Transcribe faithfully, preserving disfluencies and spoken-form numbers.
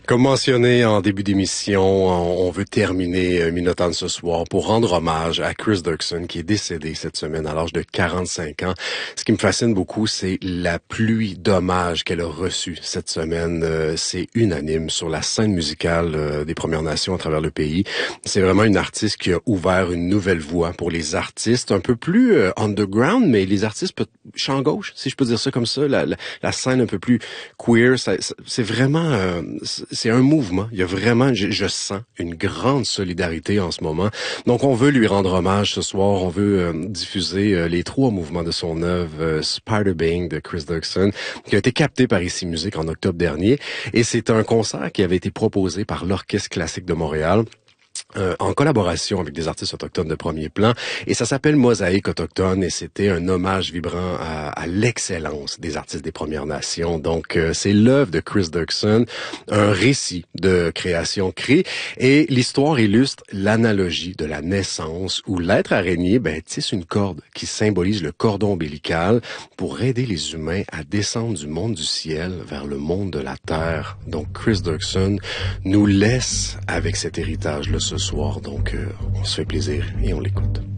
Comme mentionné en début d'émission, on veut terminer Minotaure ce soir pour rendre hommage à Chris Dirksen qui est décédé cette semaine à l'âge de quarante-cinq ans. Ce qui me fascine beaucoup, c'est la pluie d'hommages qu'elle a reçue cette semaine. C'est unanime sur la scène musicale des Premières Nations à travers le pays. C'est vraiment une artiste qui a ouvert une nouvelle voie pour les artistes un peu plus underground, mais les artistes champ gauche, si je peux dire ça comme ça, la, la, la scène un peu plus queer, ça, c'est vraiment... Euh, c'est un mouvement. Il y a vraiment, je, je sens une grande solidarité en ce moment. Donc, on veut lui rendre hommage ce soir. On veut euh, diffuser euh, les trois mouvements de son œuvre, euh, Spider Bang de Chris Dirksen, qui a été capté par Ici Musique en octobre dernier. Et c'est un concert qui avait été proposé par l'Orchestre classique de Montréal. Euh, en collaboration avec des artistes autochtones de premier plan, et ça s'appelle Mosaïque autochtone, et c'était un hommage vibrant à, à l'excellence des artistes des Premières Nations. Donc, euh, c'est l'œuvre de Chris Dirksen, un récit de création crée, et l'histoire illustre l'analogie de la naissance, où l'être araignée ben, tisse une corde qui symbolise le cordon ombilical pour aider les humains à descendre du monde du ciel vers le monde de la terre. Donc, Chris Dirksen nous laisse avec cet héritage-là ce soir, donc euh, on se fait plaisir et on l'écoute.